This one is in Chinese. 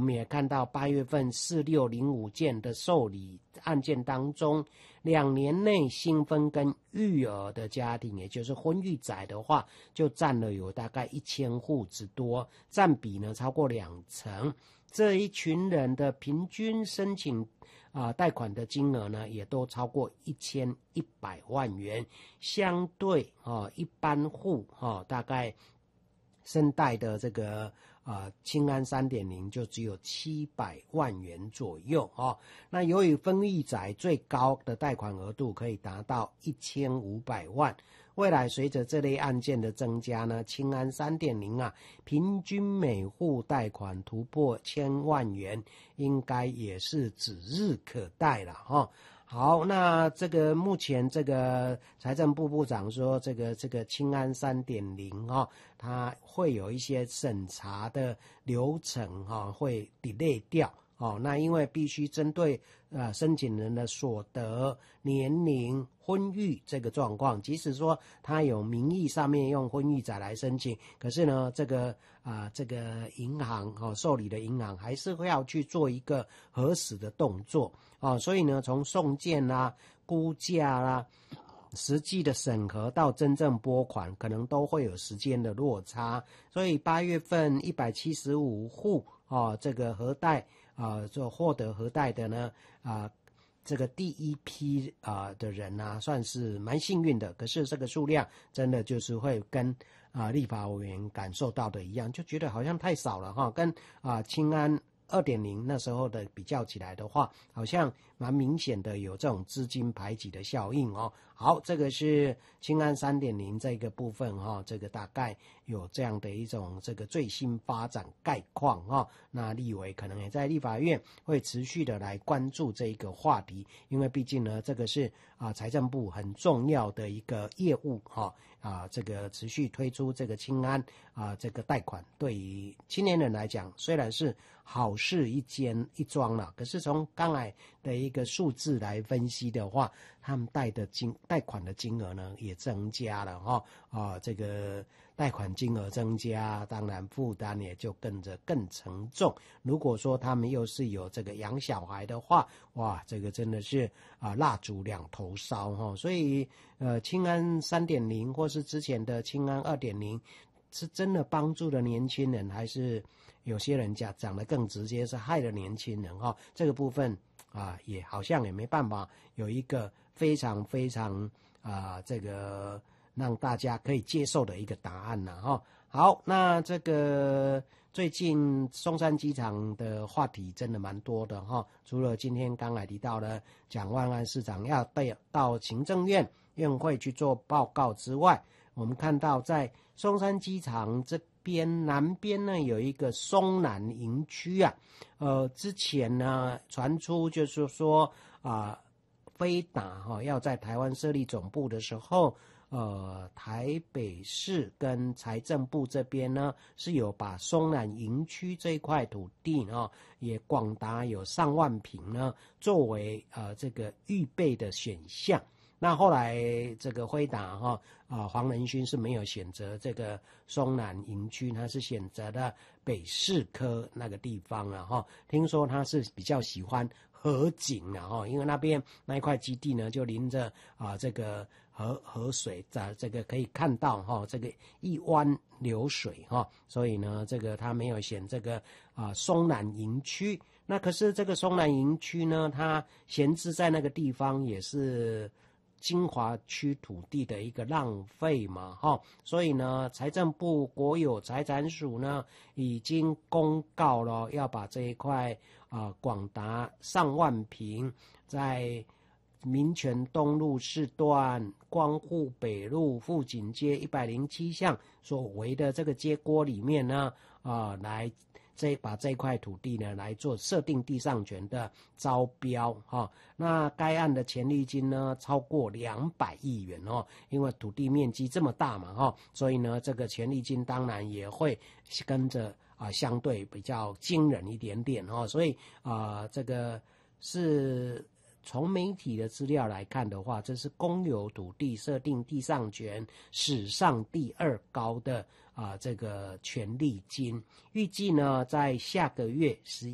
们也看到8月份4605件的受理案件当中，2年内新婚跟育儿的家庭，也就是婚育宅的话，就占了有大概1000户之多，占比呢超过20%。这一群人的平均申请贷款的金额呢，也都超过1100万元，相对一般户大概申贷的这个青安 3.0 就只有700万元左右那由于分育宅最高的贷款额度可以达到1500万，未来随着这类案件的增加呢，青安 3.0 平均每户贷款突破1000万元，应该也是指日可待了好，那这个目前这个财政部部长说，这个青安 3.0 它会有一些审查的流程会 delay 掉那因为必须针对申请人的所得、年龄、婚育这个状况，即使说他有名义上面用婚育宅来申请，可是呢这个银行受理的银行还是会要去做一个核实的动作所以呢从送件估价实际的审核到真正拨款可能都会有时间的落差，所以8月份175户这个核贷就获得核贷的呢这个第一批的人算是蛮幸运的，可是这个数量真的就是会跟立法委员感受到的一样，就觉得好像太少了跟青安2.0 那时候的比较起来的话，好像蛮明显的有这种资金排挤的效应好，这个是青安 3.0 这个部分这个大概有这样的一种这个最新发展概况那立委可能也在立法院会持续的来关注这一个话题，因为毕竟呢这个是财政部很重要的一个业务这个持续推出这个青安这个贷款，对于青年人来讲虽然是好事一桩了，可是从刚才的一个数字来分析的话，他们贷款的金额呢也增加了这个贷款金额增加，当然负担也就跟着更沉重。如果说他们又是有这个养小孩的话，哇，这个真的是蜡烛两头烧所以青安 3.0 或是之前的青安 2.0 是真的帮助了年轻人，还是有些人讲得更直接是害了年轻人这个部分也好像也没办法有一个非常非常这个让大家可以接受的一个答案好，那这个最近松山机场的话题真的蛮多的除了今天刚才提到了蒋万安市长要到行政院院会去做报告之外，我们看到在松山机场这边南边呢有一个松南营区之前呢传出就是说飞达要在台湾设立总部的时候台北市跟财政部这边呢是有把松南营区这一块土地呢也广达有上万坪呢作为这个预备的选项。那后来这个辉达黄仁勋是没有选择这个松南营区，他是选择了北市科那个地方听说他是比较喜欢河景因为那边那一块基地呢就临着这个河水这个可以看到这个一湾流水所以呢这个他没有选这个松南营区。那可是这个松南营区呢它闲置在那个地方也是精华区土地的一个浪费嘛所以呢财政部国有财产署呢已经公告了要把这一块广达上万坪在民权东路4段光复北路富锦街107巷所围的这个街郭里面呢来把这块土地呢来做设定地上权的招标那该案的权利金呢超过200亿元因为土地面积这么大嘛所以呢这个权利金当然也会跟着相对比较惊人一点点所以这个是从媒体的资料来看的话，这是公有土地设定地上权史上第2高的这个权利金。预计呢在下个月11